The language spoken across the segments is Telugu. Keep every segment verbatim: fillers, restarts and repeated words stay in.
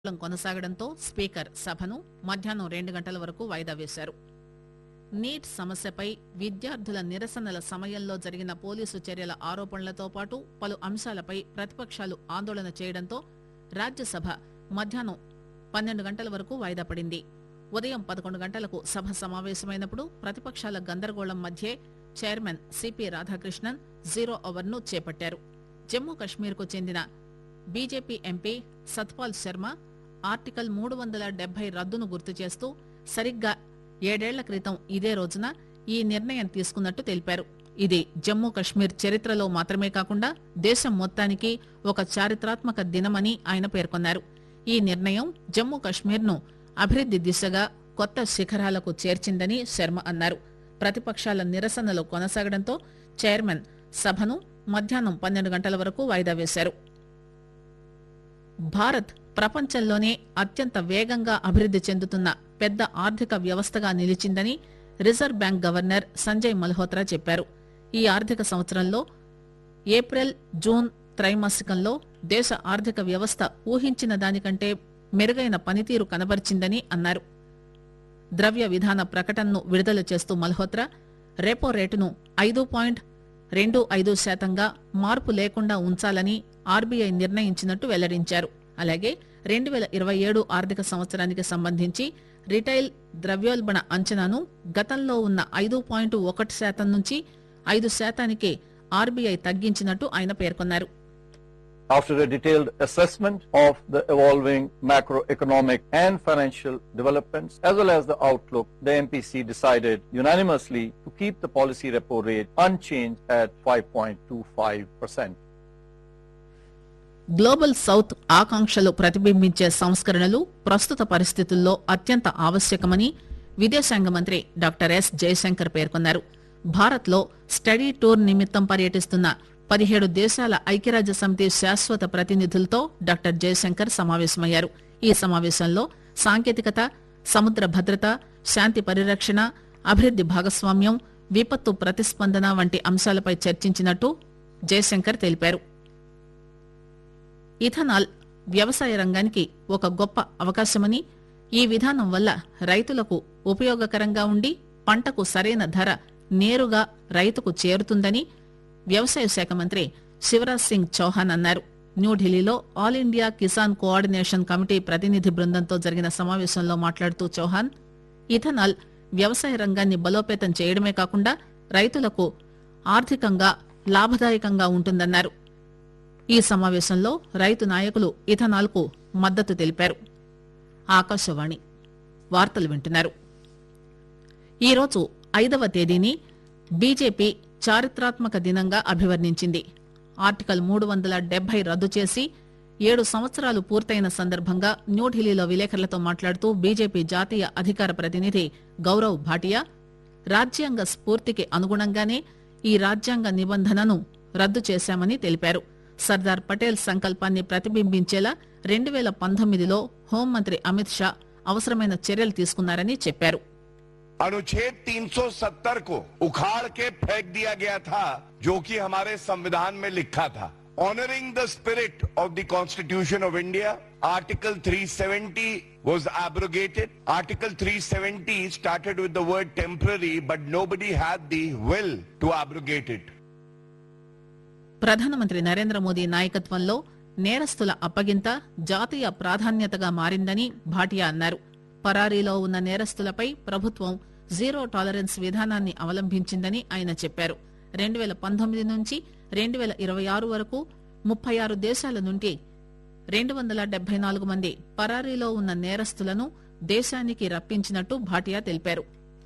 కొనసాగడంతో స్పీకర్ సభను మధ్యాహ్నం రెండు గంటల వరకు వాయిదా వేశారు. నీట్ సమస్యపై విద్యార్థుల నిరసనల సమయంలో జరిగిన పోలీసు చర్యల ఆరోపణలతో పాటు పలు అంశాలపై ప్రతిపక్షాలు ఆందోళన చేయడంతో రాజ్యసభ మధ్యాహ్నం పన్నెండు గంటల వరకు వాయిదా పడింది. ఉదయం పదకొండు గంటలకు సభ సమావేశమైనప్పుడు ప్రతిపక్షాల గందరగోళం మధ్యే చైర్మన్ సిపి రాధాకృష్ణన్ జీరో అవర్ను చేపట్టారు. జమ్మూ కశ్మీర్కు చెందిన BJP MP Satpal Sharma article మూడు వందల డెబ్బై రద్దును గుర్తు చేస్తూ సరిగ్గా ఏడేళ్ల క్రితం ఇదే రోజున ఈ నిర్ణయం తీసుకున్నట్టు తెలిపారు. ఇది జమ్మూ కశ్మీర్ చరిత్రలో మాత్రమే కాకుండా దేశం మొత్తానికి ఒక చారిత్రాత్మక దినమని ఆయన పేర్కొన్నారు. ఈ నిర్ణయం జమ్మూ కశ్మీర్ ను అభివృద్ది దిశగా కొత్త శిఖరాలకు చేర్చిందని శర్మ అన్నారు. ప్రతిపక్షాల నిరసనలు కొనసాగడంతో చైర్మన్ సభను మధ్యాహ్నం పన్నెండు గంటల వరకు వాయిదా వేశారు. భారత్ ప్రపంచంలోనే అత్యంత వేగంగా అభివృద్ది చెందుతున్న పెద్ద ఆర్థిక వ్యవస్థగా నిలిచిందని reserve bank governor Sanjay Malhotra చెప్పారు. ఈ ఆర్థిక సంవత్సరంలో ఏప్రిల్ జూన్ త్రైమాసికంలో దేశ ఆర్థిక వ్యవస్థ ఊహించిన దానికంటే మెరుగైన పనితీరు కనబరిచిందని అన్నారు. ద్రవ్య విధాన ప్రకటనను విడుదల చేస్తూ మల్హోత్రా రెపో రేటును ఐదు పాయింట్ రెండు ఐదు శాతంగా మార్పు లేకుండా ఉంచాలని ఆర్బీఐ నిర్ణయించినట్టు వెల్లడించారు. అలాగే రెండు వేల ఇరవై ఏడు ఆర్థిక సంవత్సరానికి సంబంధించి రిటైల్ ద్రవ్యోల్బణ అంచనాను గతంలో ఉన్న ఐదు పాయింట్ ఒకటి శాతం నుంచి ఐదు శాతానికి ఆర్బీఐ తగ్గించినట్టు ఆయన పేర్కొన్నారు. After a detailed assessment of the evolving macroeconomic and financial developments as well as the outlook, the M P C decided unanimously to keep the policy repo rate unchanged at five point two five percent. Global south ఆకాంక్షలు ప్రతిబింబించే సంస్కరణలు ప్రస్తుత పరిస్థితుల్లో అత్యంత ఆవశ్యకమని విదేశాంగ మంత్రి డాక్టర్ ఎస్ జయశంకర్ పేర్కొన్నారు. భారత్లో స్టడీ టూర్ నిమిత్తం పర్యటిస్తున్న పదిహేడు దేశాల ఐక్యరాజ్య సమితి శాశ్వత ప్రతినిధులతో డాక్టర్ జయశంకర్ సమావేశమయ్యారు. ఈ సమావేశంలో సాంకేతికత, సముద్ర భద్రత, శాంతి పరిరక్షణ, అభివృద్ది భాగస్వామ్యం, విపత్తు ప్రతిస్పందన వంటి అంశాలపై చర్చించినట్టు జయశంకర్ తెలిపారు. ఇథనాల్ వ్యవసాయ రంగానికి ఒక గొప్ప అవకాశమని, ఈ విధానం వల్ల రైతులకు ఉపయోగకరంగా ఉండి పంటకు సరైన ధర నేరుగా రైతుకు చేరుతుందని వ్యవసాయ శాఖ మంత్రి శివరాజ్ సింగ్ చౌహాన్ అన్నారు. న్యూఢిల్లీలో all India Kisan coordination committee ప్రతినిధి బృందంతో జరిగిన సమావేశంలో మాట్లాడుతూ చౌహాన్ ఇథనాల్ వ్యవసాయ రంగాన్ని బలోపేతం చేయడమే కాకుండా రైతులకు ఆర్థికంగా లాభదాయకంగా ఉంటుందన్నారు. ఈ సమావేశంలో రైతు నాయకులు ఇథనాల్ కు మద్దతు తెలిపారు. ఆకాశవాణి వార్తలు వింటున్నారు. ఈరోజు ఐదవ తేదీని బీజేపీ చారిత్రాత్మక దినంగా అభివర్ణించింది. ఆర్టికల్ మూడు వందల డెబ్బై రద్దు చేసి ఏడు సంవత్సరాలు పూర్తయిన సందర్భంగా న్యూఢిల్లీలో విలేకరులతో మాట్లాడుతూ బీజేపీ జాతీయ అధికార ప్రతినిధి గౌరవ్ భాటియా రాజ్యాంగ స్ఫూర్తికి అనుగుణంగానే ఈ రాజ్యాంగ నిబంధనను రద్దు చేశామని తెలిపారు. సర్దార్ పటేల్ సంకల్పాన్ని ప్రతిబింబించేలా రెండు వేల పంతొమ్మిదిలో హోంమంత్రి అమిత్ షా అవసరమైన చర్యలు తీసుకున్నారని చెప్పారు. अनुच्छेद तीन सौ सत्तर को उखाड़ के फेंक दिया गया था, जो कि हमारे संविधान में लिखा था. Honoring the spirit of the Constitution of India, Article three seventy was abrogated. Article three seventy started with the word temporary, but nobody had the will to abrogate it. ప్రధానమంత్రి నరేంద్ర మోదీ నాయకత్వంలో నేరస్తుల అప్పగింత జాతీయ ప్రాధాన్యతగా మారిందని భాటియా అన్నారు. పరారీలో ఉన్న నేరస్తులపై ప్రభుత్వం జీరో టాలరెన్స్ విధానాన్ని అవలంబించిందని ఆయన చెప్పారు. రెండు వేల పంతొమ్మిది నుంచి రెండు వేల ఇరవై ఆరు వరకు ముప్పై ఆరు దేశాల నుండి రెండు వందల డెబ్బై నాలుగు మంది పరారీలో ఉన్న నేరస్తులను దేశానికి రప్పించినట్టు భాటియా తెలిపారు.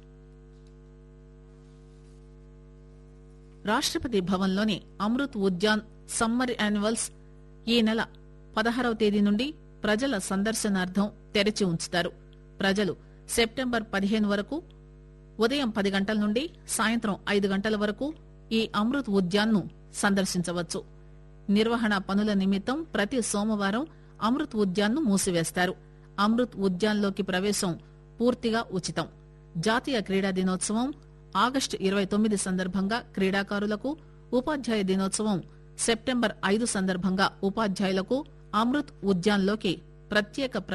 రాష్ట్రపతి భవన్లోని అమృత్ ఉద్యాన్ సమ్మర్ యాన్యువల్స్ ఈ నెల పదహారవ తేదీ నుండి ప్రజల సందర్శనార్థం తెరిచి ఉంచుతారు. ప్రజలు సెప్టెంబర్ పదిహేను వరకు ఉదయం పది గంటల నుండి సాయంత్రం ఐదు గంటల వరకు ఈ అమృత్ ఉద్యాన్ ను సందర్శించవచ్చు. నిర్వహణ పనుల నిమిత్తం ప్రతి సోమవారం అమృత్ ఉద్యాన్ ను మూసివేస్తారు. అమృత్ ఉద్యాన్ లోకి ప్రవేశం పూర్తిగా ఉచితం. జాతీయ క్రీడా దినోత్సవం ఆగస్టు ఇరవై తొమ్మిది సందర్భంగా క్రీడాకారులకు, ఉపాధ్యాయ దినోత్సవం సెప్టెంబర్ ఐదు సందర్భంగా ఉపాధ్యాయులకు అమృత్ ఉద్యాన్ లోకి ప్రత్యేక